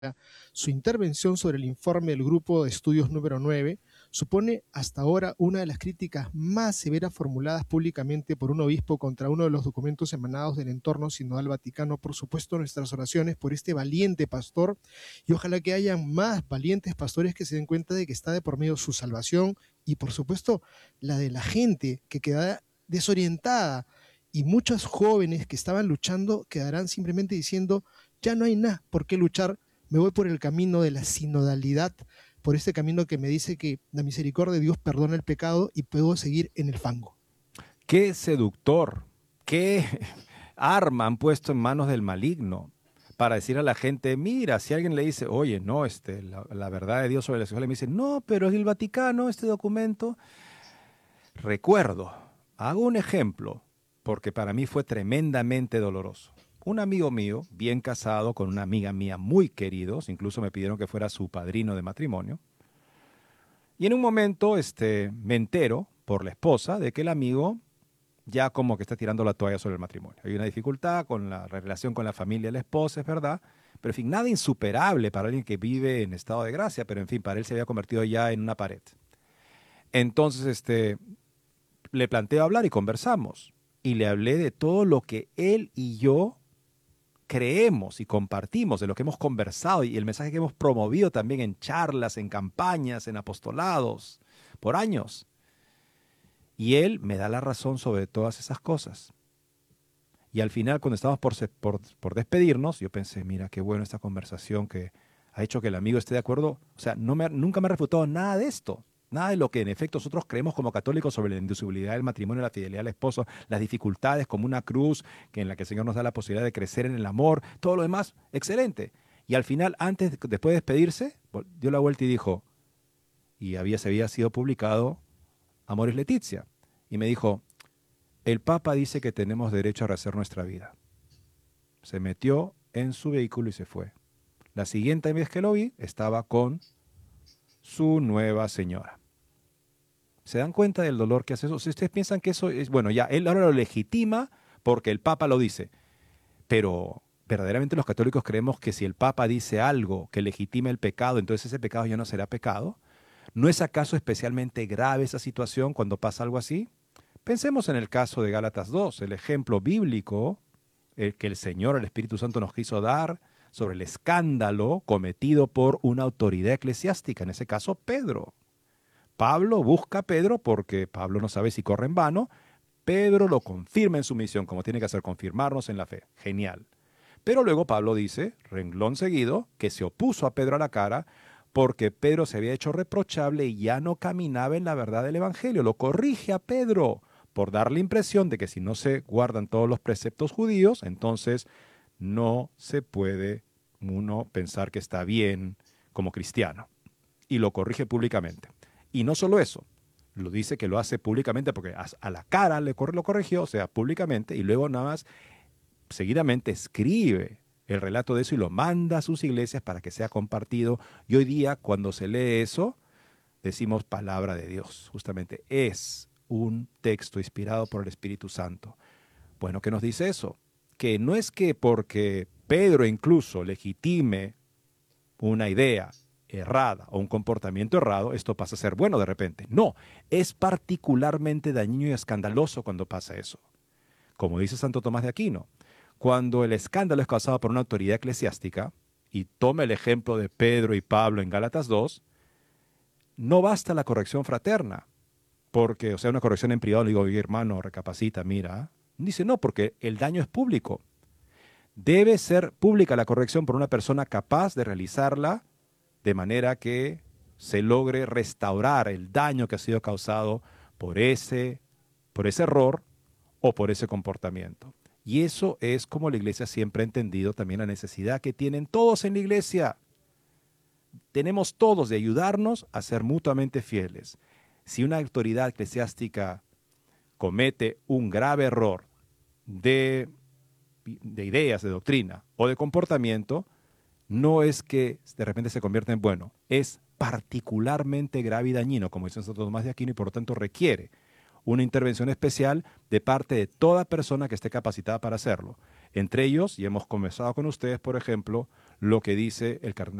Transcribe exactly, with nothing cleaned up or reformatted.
Su intervención sobre el informe del Grupo de Estudios número nueve supone hasta ahora una de las críticas más severas formuladas públicamente por un obispo contra uno de los documentos emanados del entorno sinodal vaticano. Por supuesto, nuestras oraciones por este valiente pastor, y ojalá que haya más valientes pastores que se den cuenta de que está de por medio su salvación y, por supuesto, la de la gente que queda desorientada, y muchos jóvenes que estaban luchando quedarán simplemente diciendo: ya no hay nada por qué luchar, me voy por el camino de la sinodalidad, por este camino que me dice que la misericordia de Dios perdona el pecado y puedo seguir en el fango. Qué seductor, qué arma han puesto en manos del maligno para decir a la gente: mira, si alguien le dice, oye, no, este, la, la verdad de Dios sobre la sexualidad, me dice, no, pero es el Vaticano, este documento. Recuerdo, hago un ejemplo, porque para mí fue tremendamente doloroso. Un amigo mío, bien casado con una amiga mía muy queridos, incluso me pidieron que fuera su padrino de matrimonio, y en un momento este, me entero por la esposa de que el amigo ya como que está tirando la toalla sobre el matrimonio. Hay una dificultad con la relación con la familia de la esposa, es verdad, pero en fin, nada insuperable para alguien que vive en estado de gracia, pero en fin, para él se había convertido ya en una pared. Entonces, este, le planteo hablar y conversamos, y le hablé de todo lo que él y yo creemos y compartimos, de lo que hemos conversado y el mensaje que hemos promovido también en charlas, en campañas, en apostolados, por años. Y él me da la razón sobre todas esas cosas. Y al final, cuando estábamos por, por, por despedirnos, yo pensé, mira, qué bueno esta conversación que ha hecho que el amigo esté de acuerdo. O sea, no me, nunca me ha refutado nada de esto. Nada de lo que en efecto nosotros creemos como católicos sobre la indisolubilidad del matrimonio, la fidelidad al esposo, las dificultades como una cruz que en la que el Señor nos da la posibilidad de crecer en el amor, todo lo demás, excelente. Y al final, antes, después de despedirse, dio la vuelta y dijo, y había, se había sido publicado Amoris Laetitia, y me dijo, el Papa dice que tenemos derecho a rehacer nuestra vida. Se metió en su vehículo y se fue. La siguiente vez que lo vi, estaba con su nueva señora. ¿Se dan cuenta del dolor que hace eso? Si ustedes piensan que eso es, bueno, ya, él ahora lo legitima porque el Papa lo dice. Pero verdaderamente los católicos creemos que si el Papa dice algo que legitima el pecado, entonces ese pecado ya no será pecado. ¿No es acaso especialmente grave esa situación cuando pasa algo así? Pensemos en el caso de Gálatas dos, el ejemplo bíblico el que el Señor, el Espíritu Santo nos quiso dar sobre el escándalo cometido por una autoridad eclesiástica, en ese caso Pedro. Pablo busca a Pedro porque Pablo no sabe si corre en vano. Pedro lo confirma en su misión, como tiene que hacer, confirmarnos en la fe. Genial. Pero luego Pablo dice, renglón seguido, que se opuso a Pedro a la cara porque Pedro se había hecho reprochable y ya no caminaba en la verdad del Evangelio. Lo corrige a Pedro por dar la impresión de que si no se guardan todos los preceptos judíos, entonces no se puede uno pensar que está bien como cristiano. Y lo corrige públicamente. Y no solo eso, lo dice que lo hace públicamente porque a la cara le lo corrigió, o sea, públicamente, y luego nada más seguidamente escribe el relato de eso y lo manda a sus iglesias para que sea compartido. Y hoy día, cuando se lee eso, decimos palabra de Dios. Justamente es un texto inspirado por el Espíritu Santo. Bueno, ¿qué nos dice eso? Que no es que porque Pedro incluso legitime una idea errada o un comportamiento errado, esto pasa a ser bueno de repente. No, es particularmente dañino y escandaloso cuando pasa eso. Como dice Santo Tomás de Aquino, cuando el escándalo es causado por una autoridad eclesiástica, y toma el ejemplo de Pedro y Pablo en Gálatas dos, no basta la corrección fraterna, porque, o sea, una corrección en privado, le digo, oye, hermano, recapacita, mira. Dice, no, porque el daño es público. Debe ser pública la corrección por una persona capaz de realizarla de manera que se logre restaurar el daño que ha sido causado por ese, por ese error o por ese comportamiento. Y eso es como la iglesia siempre ha entendido también la necesidad que tienen todos en la iglesia. Tenemos todos de ayudarnos a ser mutuamente fieles. Si una autoridad eclesiástica comete un grave error de, de ideas, de doctrina o de comportamiento, no es que de repente se convierta en bueno, es particularmente grave y dañino, como dice Santo Tomás de Aquino, y por lo tanto requiere una intervención especial de parte de toda persona que esté capacitada para hacerlo. Entre ellos, y hemos conversado con ustedes, por ejemplo, lo que dice el cardenal